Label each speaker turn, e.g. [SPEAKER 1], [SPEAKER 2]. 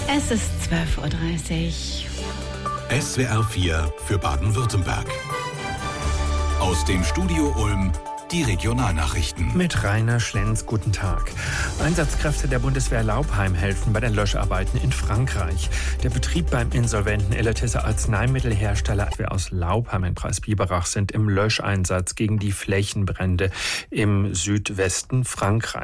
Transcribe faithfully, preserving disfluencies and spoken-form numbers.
[SPEAKER 1] Es ist zwölf Uhr dreißig.
[SPEAKER 2] S W R vier für Baden-Württemberg. Aus dem Studio Ulm die Regionalnachrichten.
[SPEAKER 3] Mit Rainer Schlenz, guten Tag. Einsatzkräfte der Bundeswehr Laupheim helfen bei den Löscharbeiten in Frankreich. Der Betrieb beim insolventen Illertisser Arzneimittelhersteller aus Laupheim in Preis-Biberach sind im Löscheinsatz gegen die Flächenbrände im Südwesten Frankreichs.